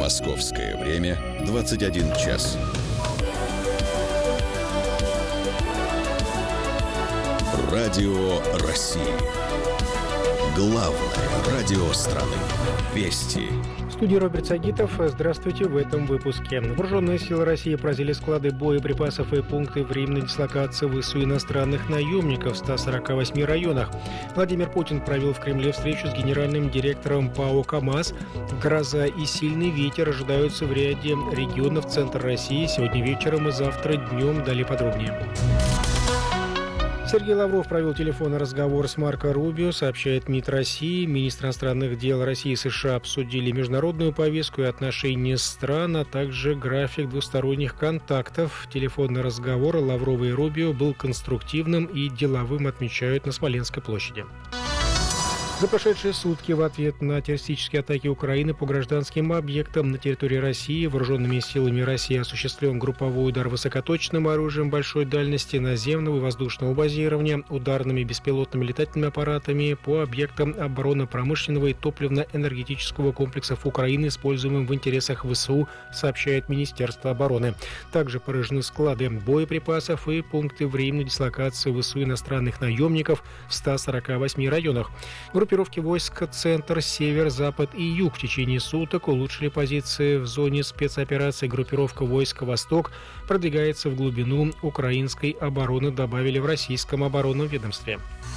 Московское время 21 час. Радио России. Главное радио страны. Вести. В студии Роберт Сагитов. Здравствуйте в этом выпуске. Вооруженные силы России поразили склады боеприпасов и пункты временной дислокации ВСУ иностранных наемников в 148 районах. Владимир Путин провел в Кремле встречу с генеральным директором ПАО «КамАЗ». Гроза и сильный ветер ожидаются в ряде регионов центра России сегодня вечером и завтра днем. Далее подробнее. Сергей Лавров провел телефонный разговор с Марко Рубио, сообщает МИД России. Министры иностранных дел России и США обсудили международную повестку и отношения стран, а также график двусторонних контактов. Телефонный разговор Лаврова и Рубио был конструктивным и деловым, отмечают на Смоленской площади. За прошедшие сутки в ответ на террористические атаки Украины по гражданским объектам на территории России вооруженными силами России осуществлен групповой удар высокоточным оружием большой дальности наземного и воздушного базирования, ударными беспилотными летательными аппаратами по объектам оборонно-промышленного и топливно-энергетического комплексов Украины, используемым в интересах ВСУ, сообщает Министерство обороны. Также поражены склады боеприпасов и пункты временной дислокации ВСУ иностранных наемников в 148 районах. Группировки войск «Центр», «Север», «Запад» и «Юг» в течение суток улучшили позиции в зоне спецоперации. Группировка войск «Восток» продвигается в глубину украинской обороны, добавили в российском оборонном ведомстве.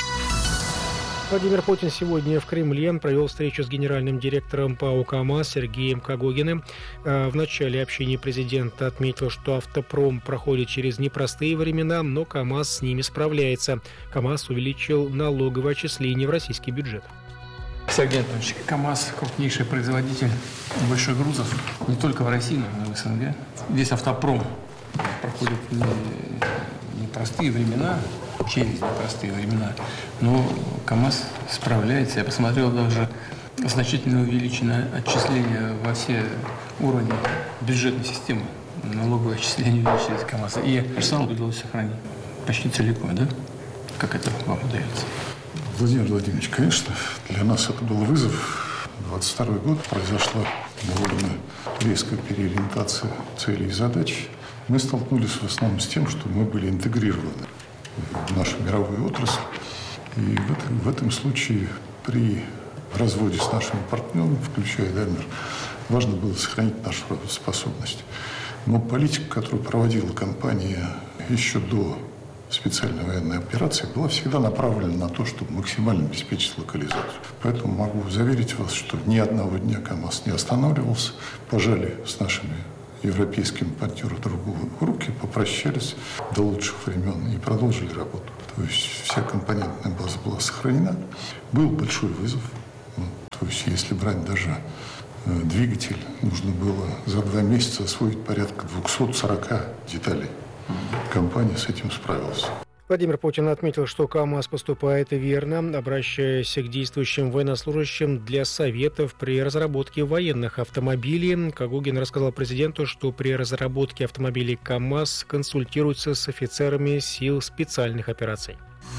Владимир Путин сегодня в Кремле провел встречу с генеральным директором ПАО «КамАЗ» Сергеем Когогиным. В начале общения президент отметил, что автопром проходит через непростые времена, но КамАЗ с ними справляется. КамАЗ увеличил налоговое отчисление в российский бюджет. Сергей Анатольевич, КамАЗ – крупнейший производитель больших грузов не только в России, но и в СНГ. Весь автопром проходит непростые времена, через непростые времена, но КамАЗ справляется. Я посмотрел, даже значительно увеличено отчисление во все уровни бюджетной системы. Налоговое отчисление увеличилось КамАЗа. И персонал удалось сохранить почти целиком, да? Как это вам удается? Владимир Владимирович, конечно, для нас это был вызов. 22 год произошла довольно резкая переориентация целей и задач. Мы столкнулись в основном с тем, что мы были интегрированы в нашу мировую отрасль. И в этом случае при разводе с нашими партнерами, включая Daimler, важно было сохранить нашу работоспособность. Но политика, которую проводила компания еще до специальной военной операции, была всегда направлена на то, чтобы максимально обеспечить локализацию. Поэтому могу заверить вас, что ни одного дня КамАЗ не останавливался. Пожали с нашими европейским партнерам другу руки, попрощались до лучших времен и продолжили работу. То есть вся компонентная база была сохранена. Был большой вызов. То есть если брать даже двигатель, нужно было за 2 месяца освоить порядка 240 деталей. Компания с этим справилась. Владимир Путин отметил, что КамАЗ поступает верно, обращаясь к действующим военнослужащим для советов при разработке военных автомобилей. Когогин рассказал президенту, что при разработке автомобилей КамАЗ консультируется с офицерами сил специальных операций.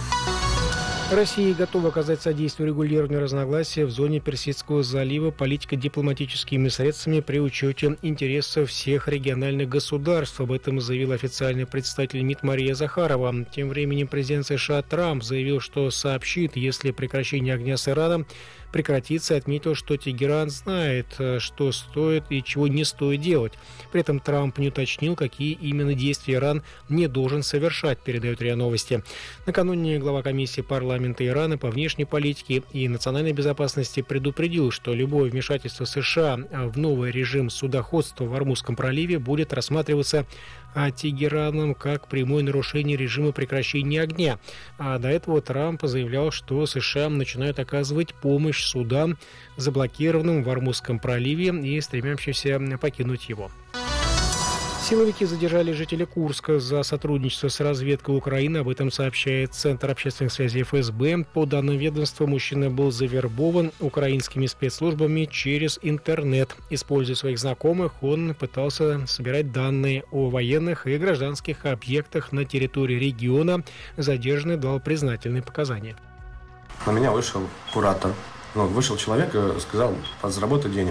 Россия готова оказать содействие регулированию разногласия в зоне Персидского залива политико-дипломатическими средствами при учете интересов всех региональных государств. Об этом заявил официальный представитель МИД Мария Захарова. Тем временем президент США Трамп заявил, что сообщит, если прекращение огня с Ираном прекратится, и отметил, что Тегеран знает, что стоит и чего не стоит делать. При этом Трамп не уточнил, какие именно действия Иран не должен совершать, передает РИА Новости. Накануне глава комиссии парламента Ирана по внешней политике и национальной безопасности предупредил, что любое вмешательство США в новый режим судоходства в Ормузском проливе будет рассматриваться Тегераном как прямое нарушение режима прекращения огня. А до этого Трамп заявлял, что США начинают оказывать помощь судам, заблокированным в Ормузском проливе и стремящимся покинуть его. Силовики задержали жителя Курска за сотрудничество с разведкой Украины. Об этом сообщает Центр общественных связей ФСБ. По данным ведомства, мужчина был завербован украинскими спецслужбами через интернет. Используя своих знакомых, он пытался собирать данные о военных и гражданских объектах на территории региона. Задержанный дал признательные показания. На меня вышел куратор. Вышел человек и сказал: заработай денег.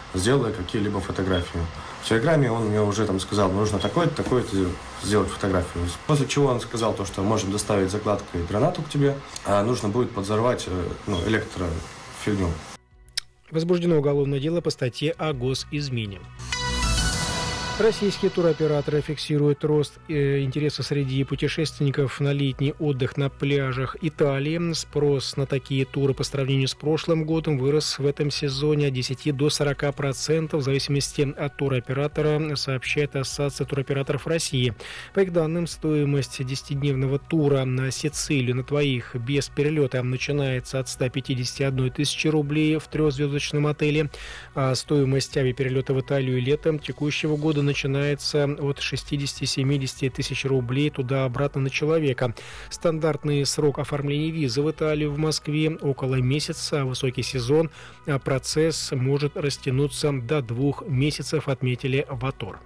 сделай какие-либо фотографии. В Телеграме он мне уже там сказал, нужно такое-то сделать фотографию. После чего он сказал, что можем доставить закладкой гранату к тебе, а нужно будет подзорвать электрофигню. Возбуждено уголовное дело по статье о госизмене. Российские туроператоры фиксируют рост интереса среди путешественников на летний отдых на пляжах Италии. Спрос на такие туры по сравнению с прошлым годом вырос в этом сезоне от 10 до 40%, в зависимости от туроператора, сообщает Ассоциация туроператоров России. По их данным, стоимость 10-дневного тура на Сицилию на двоих без перелета начинается от 151 тысячи рублей в трехзвездочном отеле, а стоимость авиаперелета в Италию летом текущего года начинается от 60-70 тысяч рублей туда-обратно на человека. Стандартный срок оформления визы в Италию в Москве около месяца, а высокий сезон процесс может растянуться до 2 месяцев, отметили в АТОР.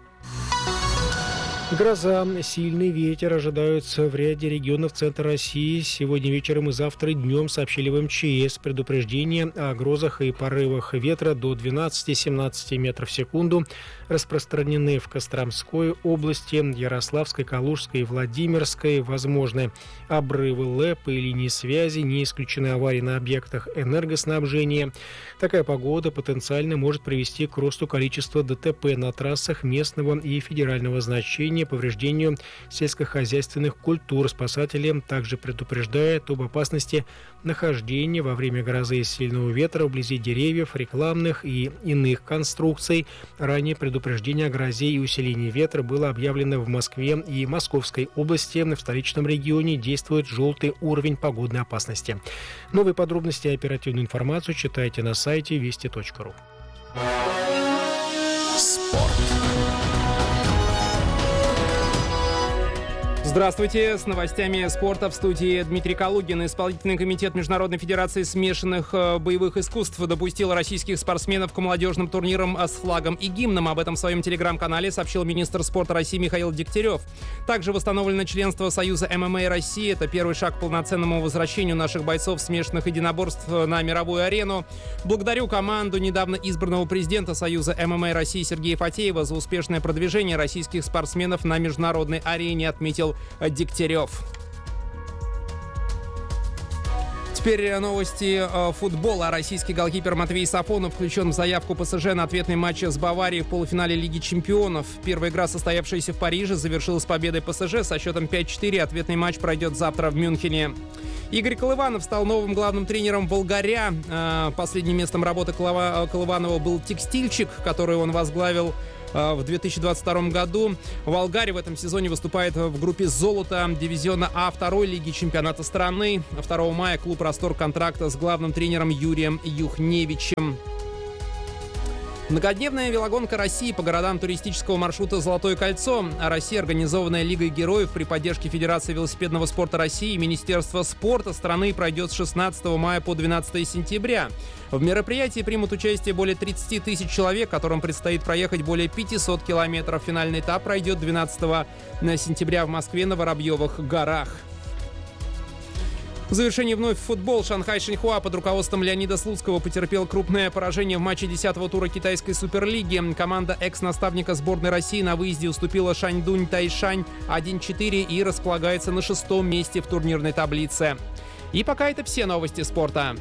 Гроза, сильный ветер ожидаются в ряде регионов центра России. Сегодня вечером и завтра днем, сообщили в МЧС. Предупреждения о грозах и порывах ветра до 12-17 метров в секунду распространены в Костромской области, Ярославской, Калужской и Владимирской. Возможны обрывы ЛЭП и линии связи, не исключены аварии на объектах энергоснабжения. Такая погода потенциально может привести к росту количества ДТП на трассах местного и федерального значения, повреждению сельскохозяйственных культур. Спасатели также предупреждают об опасности нахождения во время грозы и сильного ветра вблизи деревьев, рекламных и иных конструкций. Ранее предупреждение о грозе и усилении ветра было объявлено в Москве и Московской области. В столичном регионе действует желтый уровень погодной опасности. Новые подробности и оперативную информацию читайте на сайте вести.ру. Спорт. Здравствуйте, с новостями спорта в студии Дмитрий Калугин. Исполнительный комитет Международной федерации смешанных боевых искусств допустил российских спортсменов к молодежным турнирам с флагом и гимном. Об этом в своем телеграм-канале сообщил министр спорта России Михаил Дегтярев. Также восстановлено членство Союза ММА России. Это первый шаг к полноценному возвращению наших бойцов смешанных единоборств на мировую арену. Благодарю команду недавно избранного президента Союза ММА России Сергея Фатеева за успешное продвижение российских спортсменов на международной арене, отметил Дегтярев. Теперь новости футбола. Российский голкипер Матвей Сафонов включен в заявку ПСЖ на ответный матч с Баварией в полуфинале Лиги чемпионов. Первая игра, состоявшаяся в Париже, завершилась победой ПСЖ со счетом 5-4. Ответный матч пройдет завтра в Мюнхене. Игорь Колыванов стал новым главным тренером «Волгаря». Последним местом работы Колыванова был «Текстильчик», который он возглавил в 2022 году. «Волгарь» в этом сезоне выступает в группе «Золото» дивизиона А второй лиги чемпионата страны. 2 мая клуб расторг контракта с главным тренером Юрием Юхневичем. Многодневная велогонка России по городам туристического маршрута «Золотое кольцо». Россия, организованная Лигой героев при поддержке Федерации велосипедного спорта России и Министерства спорта страны, пройдет с 16 мая по 12 сентября. В мероприятии примут участие более 30 тысяч человек, которым предстоит проехать более 500 километров. Финальный этап пройдет 12 сентября в Москве на Воробьевых горах. В завершении вновь футбол. Шанхай Шиньхуа под руководством Леонида Слуцкого потерпел крупное поражение в матче 10-го тура китайской суперлиги. Команда экс-наставника сборной России на выезде уступила Шаньдунь Тайшань 1-4 и располагается на 6-м месте в турнирной таблице. И пока это все новости спорта.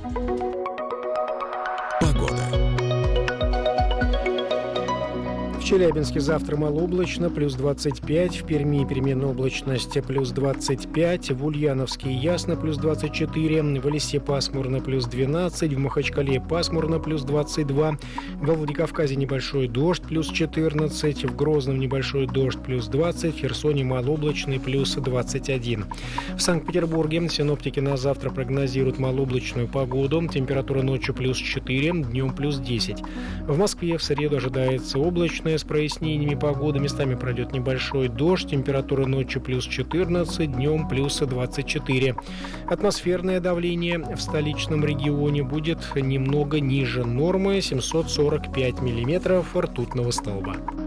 Погода. В Челябинске завтра малооблачно, плюс 25, в Перми переменная облачность, плюс 25, в Ульяновске ясно, плюс 24, в Элисе пасмурно, плюс 12, в Махачкале пасмурно, плюс 22, во Владикавказе небольшой дождь, плюс 14, в Грозном небольшой дождь, плюс 20, в Херсоне малооблачный, плюс 21. В Санкт-Петербурге синоптики на завтра прогнозируют малооблачную погоду, температура ночью плюс 4, днем плюс 10. В Москве в среду ожидается облачная с прояснениями погоды, местами пройдет небольшой дождь, температура ночью плюс 14, днем плюс 24. Атмосферное давление в столичном регионе будет немного ниже нормы, 745 миллиметров ртутного столба.